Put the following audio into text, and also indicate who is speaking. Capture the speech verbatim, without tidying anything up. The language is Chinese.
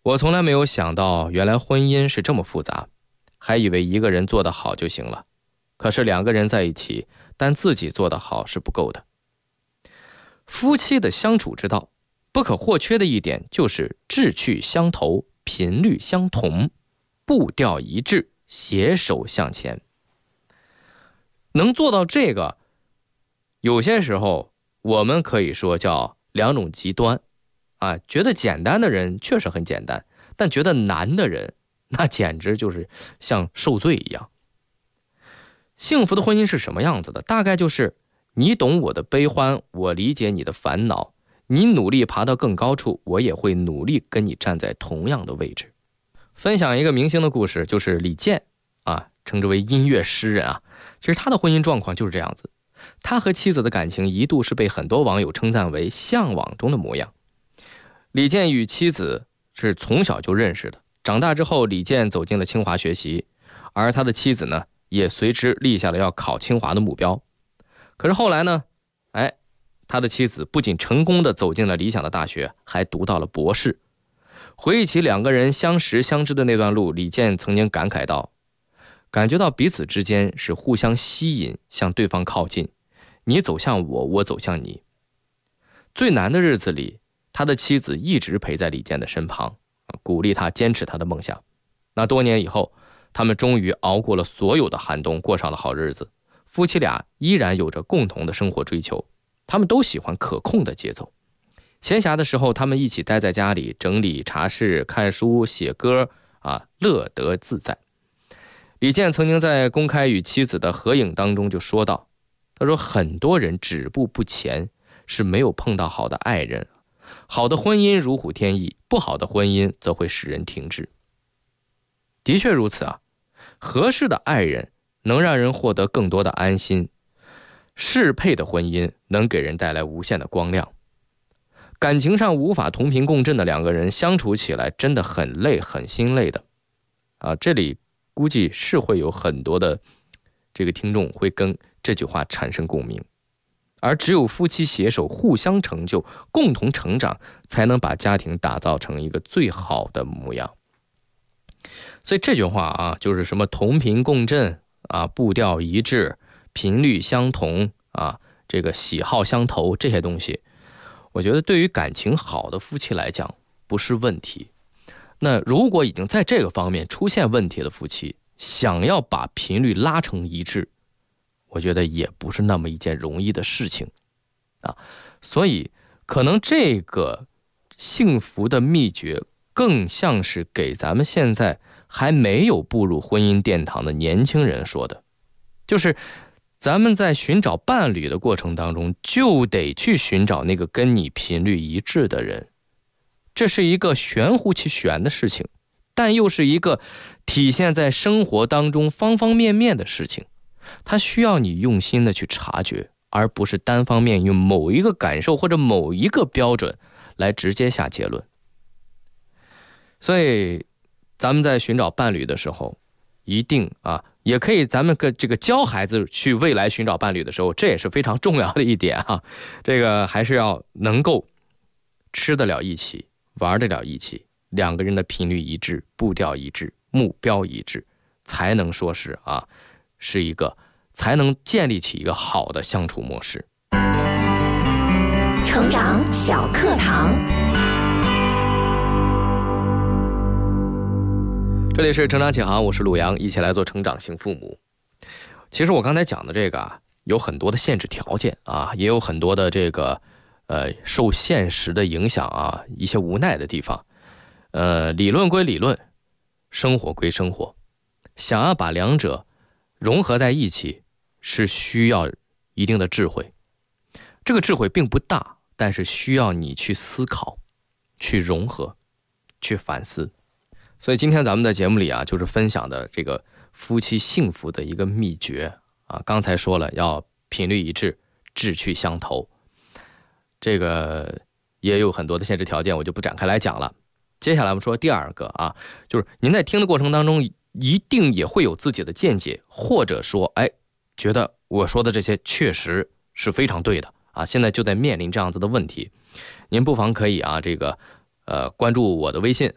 Speaker 1: 我从来没有想到原来婚姻是这么复杂，还以为一个人做得好就行了。可是两个人在一起，但自己做得好是不够的。夫妻的相处之道，不可或缺的一点就是志趣相投，频率相同，步调一致，携手向前。能做到这个，有些时候我们可以说叫两种极端啊，觉得简单的人确实很简单，但觉得难的人，那简直就是像受罪一样。幸福的婚姻是什么样子的？大概就是你懂我的悲欢，我理解你的烦恼，你努力爬到更高处，我也会努力跟你站在同样的位置。分享一个明星的故事，就是李健啊，称之为音乐诗人啊。其实他的婚姻状况就是这样子，他和妻子的感情一度是被很多网友称赞为向往中的模样。李健与妻子是从小就认识的，长大之后李健走进了清华学习，而他的妻子呢也随之立下了要考清华的目标。可是后来呢，哎，他的妻子不仅成功的走进了理想的大学，还读到了博士。回忆起两个人相识相知的那段路，李健曾经感慨到，感觉到彼此之间是互相吸引，向对方靠近，你走向我，我走向你。最难的日子里，他的妻子一直陪在李健的身旁，鼓励他坚持他的梦想。那多年以后，他们终于熬过了所有的寒冬，过上了好日子。夫妻俩依然有着共同的生活追求，他们都喜欢可控的节奏。闲暇的时候，他们一起待在家里，整理茶室，看书，写歌，啊，乐得自在。李健曾经在公开与妻子的合影当中就说道，他说很多人止步不前，是没有碰到好的爱人。好的婚姻如虎添翼，不好的婚姻则会使人停滞。的确如此啊，合适的爱人能让人获得更多的安心，适配的婚姻能给人带来无限的光亮。感情上无法同频共振的两个人相处起来真的很累，很心累的啊！这里估计是会有很多的这个听众会跟这句话产生共鸣，而只有夫妻携手，互相成就，共同成长，才能把家庭打造成一个最好的模样。所以这句话啊，就是什么同频共振啊，步调一致，频率相同啊，这个喜好相投，这些东西，我觉得对于感情好的夫妻来讲不是问题。那如果已经在这个方面出现问题的夫妻，想要把频率拉成一致，我觉得也不是那么一件容易的事情啊。所以可能这个幸福的秘诀更像是给咱们现在还没有步入婚姻殿堂的年轻人说的，就是咱们在寻找伴侣的过程当中，就得去寻找那个跟你频率一致的人。这是一个玄乎其玄的事情，但又是一个体现在生活当中方方面面的事情。它需要你用心的去察觉，而不是单方面用某一个感受或者某一个标准来直接下结论。所以咱们在寻找伴侣的时候，一定啊，也可以咱们个这个教孩子去未来寻找伴侣的时候，这也是非常重要的一点啊。这个还是要能够吃得了一起，玩得了一起，两个人的频率一致，步调一致，目标一致，才能说是啊，是一个才能建立起一个好的相处模式。
Speaker 2: 成长小课堂，
Speaker 1: 这里是成长启航，我是鲁阳，一起来做成长型父母。其实我刚才讲的这个啊，有很多的限制条件啊，也有很多的这个呃受现实的影响啊，一些无奈的地方。呃，理论归理论，生活归生活，想要把两者融合在一起，是需要一定的智慧。这个智慧并不大，但是需要你去思考，去融合，去反思。所以今天咱们的节目里啊，就是分享的这个夫妻幸福的一个秘诀啊。刚才说了，要频率一致，志趣相投，这个也有很多的限制条件，我就不展开来讲了。接下来我们说第二个啊，就是您在听的过程当中，一定也会有自己的见解，或者说，哎，觉得我说的这些确实是非常对的啊，现在就在面临这样子的问题。您不妨可以啊，这个呃关注我的微信